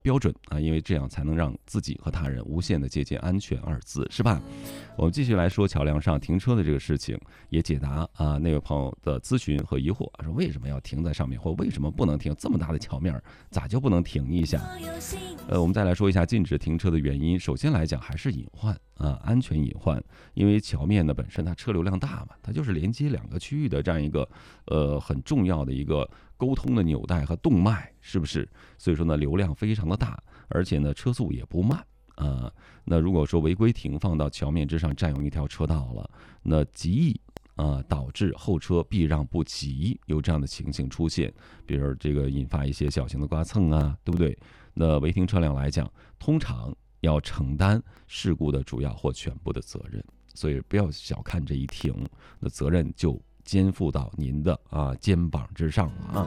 标准啊，因为这样才能让自己和他人无限的借鉴安全二字，是吧？我们继续来说桥梁上停车的这个事情，也解答啊那位朋友的咨询和疑惑，说为什么要停在上面，或为什么不能停？这么大的桥面，咋就不能停一下？我们再来说一下禁止停车的原因。首先来讲，还是隐患啊，安全隐患。因为桥面呢本身它车流量大嘛，它就是连接两个区域的这样一个很重要的一个沟通的纽带和动脉，是不是？所以说呢，流量非常的大，而且呢车速也不慢啊。那如果说违规停放到桥面之上，占用一条车道了，那极易导致后车避让不及，有这样的情形出现，比如这个引发一些小型的刮蹭啊，对不对？那违停车辆来讲，通常要承担事故的主要或全部的责任，所以不要小看这一停，那责任就肩负到您的肩膀之上了啊。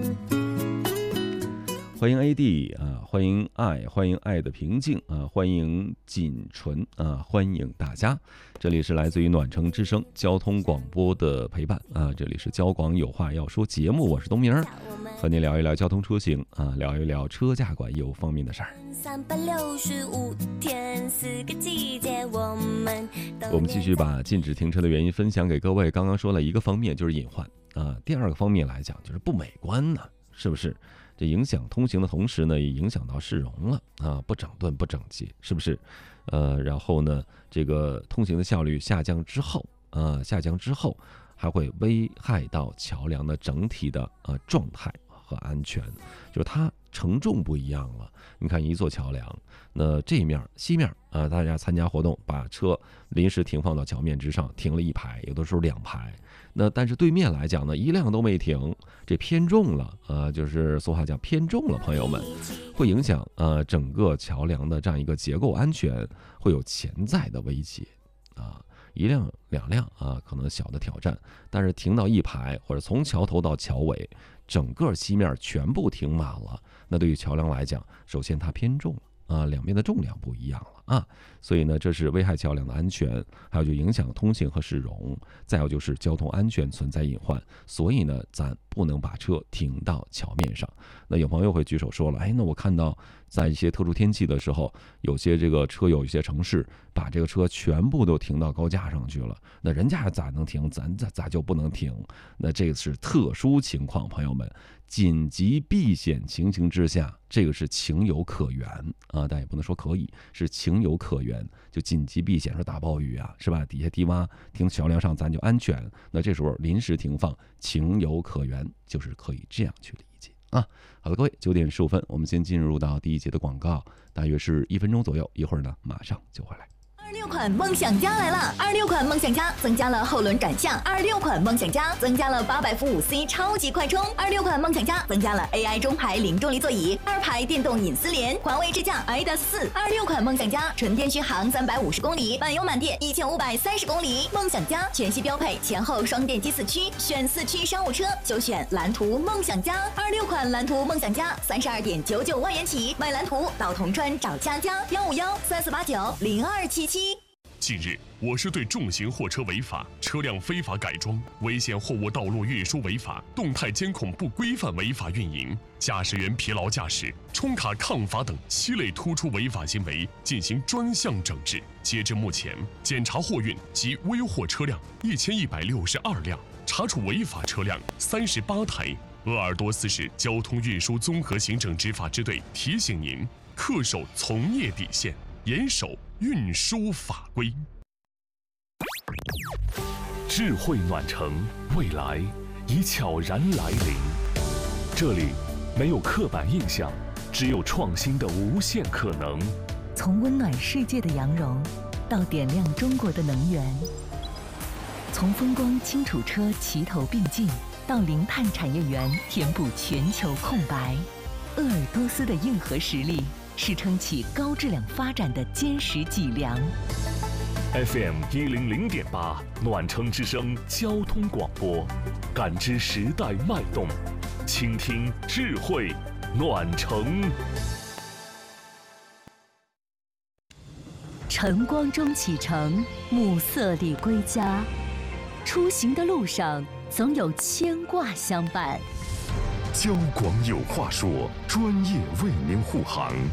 欢迎 AD 啊，欢迎爱，欢迎爱的平静啊，欢迎锦纯啊，欢迎大家。这里是来自于暖城之声交通广播的陪伴啊，这里是交广有话要说节目，我是东明儿，和您聊一聊交通出行啊，聊一聊车驾管有方面的事儿。365天4个季节，我们继续把禁止停车的原因分享给各位。刚刚说了一个方面就是隐患啊，第二个方面来讲就是不美观呢，是不是？这影响通行的同时呢，也影响到市容了啊，不整顿不整洁，是不是？然后呢，这个通行的效率下降之后还会危害到桥梁的整体的状态和安全，就是它承重不一样了。你看一座桥梁，那这一面西面大家参加活动，把车临时停放到桥面之上，停了一排，有的时候2排。那但是对面来讲呢，一辆都没停，这偏重了就是俗话讲偏重了，朋友们，会影响整个桥梁的这样一个结构安全，会有潜在的危险啊。1辆2辆可能小的挑战，但是停到一排或者从桥头到桥尾，整个西面全部停满了，那对于桥梁来讲，首先它偏重了两边的重量不一样了所以呢，这是危害桥梁的安全，还有就影响通行和市容，再有就是交通安全存在隐患，所以呢，咱不能把车停到桥面上。那有朋友会举手说了，那我看到在一些特殊天气的时候，有些这个车友一些城市把这个车全部都停到高架上去了，那人家咋能停，咱咋就不能停？那这个是特殊情况，朋友们，紧急避险情形之下，这个是情有可原但也不能说可以，是情有可原。就紧急避险，说大暴雨是吧？底下低洼停桥梁上咱就安全，那这时候临时停放情有可原，就是可以这样去理解好了，各位，9点15分，我们先进入到第一节的广告，大约是1分钟左右，一会儿呢马上就回来。 26款梦想家来了！26款梦想家增加了后轮转向，26款梦想家增加了800伏5C 超级快充，26款梦想家增加了 AI 中排零重力座椅，2排电动隐私联，环卫智驾 ADAS 4。26款梦想家纯电续航350公里，满油满电1530公里。梦想家全系标配前后双电机4驱，选4驱商务车就选蓝图梦想家。26款蓝图梦想家32.99万元起，买蓝图到铜川找佳佳15134890277。 近日，我市对重型货车违法、车辆非法改装、危险货物道路运输违法、动态监控不规范违法运营、驾驶员疲劳驾驶、冲卡抗罚等7类突出违法行为进行专项整治。截至目前，检查货运及危货车辆1162辆，查处违法车辆38台。鄂尔多斯市交通运输综合行政执法支队提醒您：恪守从业底线，严守运输法规。智慧暖城，未来已悄然来临。这里没有刻板印象，只有创新的无限可能。 从温暖世界的羊绒，到点亮中国的能源；从风光轻楚车齐头并进，到零碳产业园填补全球空白。鄂尔多斯的硬核实力是撑起高质量发展的坚实脊梁。 FM 100.8暖城之声交通广播，感知时代脉动，倾听智慧暖城。 晨光中启程，暮色里归家，出行的路上总有牵挂相伴。 交广有话说，专业为您护航。